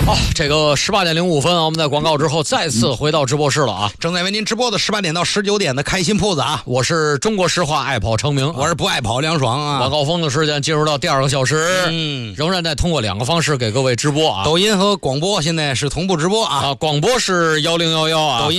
好，这个18点05分啊，我们在广告之后再次回到直播室了啊！ 正在为您直播的18点到19点的开心铺子啊， 我是中国实话爱跑成名， 我是不爱跑梁爽啊。 晚高峰的时间进入到第2个小时，仍然在通过2个方式给各位直播啊， 抖音和广播现在是同步直播啊， 广播是1011啊， 抖音